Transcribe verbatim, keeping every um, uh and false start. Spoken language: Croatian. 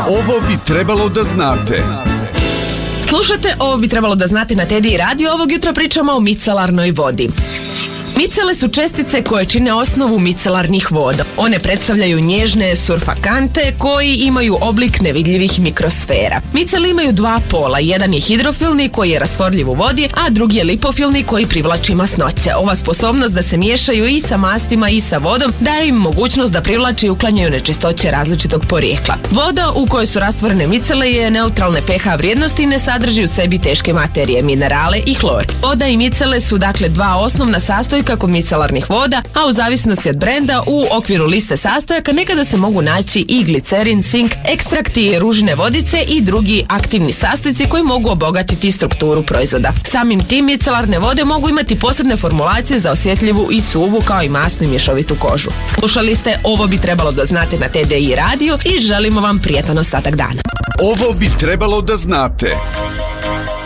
Ovo bi trebalo da znate. Slušajte, ovo bi trebalo da znate na T D I radio. Ovog jutra pričamo o micelarnoj vodi. Micele su čestice koje čine osnovu micelarnih voda. One predstavljaju nježne surfakante koji imaju oblik nevidljivih mikrosfera. Micele imaju dva pola, jedan je hidrofilni koji je rastvorljiv u vodi, a drugi je lipofilni koji privlači masnoće. Ova sposobnost da se miješaju i sa mastima i sa vodom daje im mogućnost da privlači i uklanjaju nečistoće različitog porijekla. Voda u kojoj su rastvorene micele je neutralne pH vrijednosti i ne sadrži u sebi teške materije, minerale i hlor. Voda i micele su dakle dva osnovna sastojka kod micelarnih voda, a u zavisnosti od brenda u okviru liste sastojaka nekada se mogu naći i glicerin, cink, ekstrakti ružine vodice i drugi aktivni sastojci koji mogu obogatiti strukturu proizvoda. Samim tim micelarne vode mogu imati posebne formulacije za osjetljivu i suvu kao i masnu i mješovitu kožu. Slušali ste Ovo bi trebalo da znate na T D I radiju i želimo vam prijatan ostatak dana. Ovo bi trebalo da znate.